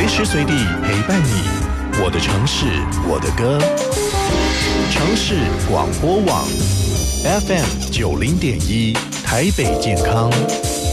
随时随地陪伴你。我的城市，我的歌。城市广播网 FM 90.1，台北健康。